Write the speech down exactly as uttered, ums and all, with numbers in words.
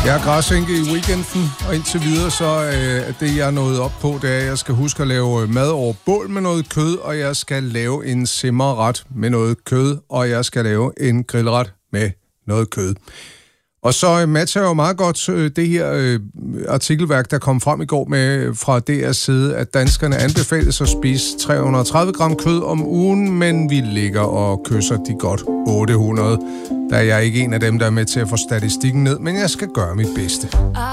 Jeg er græsænke i weekenden, og indtil videre så øh, det, jeg er nået op på, det er, at jeg skal huske at lave mad over bål med noget kød, og jeg skal lave en simmerret med noget kød, og jeg skal lave en grillret med noget kød. Og så matcher jo meget godt øh, det her øh, artikelværk, der kom frem i går med fra D R's side, at danskerne anbefales at spise tre hundrede og tredive gram kød om ugen, men vi ligger og kysser de godt otte hundrede. Der er jeg ikke en af dem, der er med til at få statistikken ned, men jeg skal gøre mit bedste.